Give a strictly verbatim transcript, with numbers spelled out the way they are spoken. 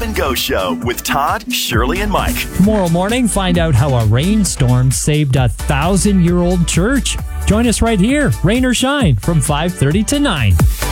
and Go Show with Todd, Shirley, and Mike. Tomorrow morning, find out how a rainstorm saved a thousand-year-old church. Join us right here, rain or shine, from five thirty to nine.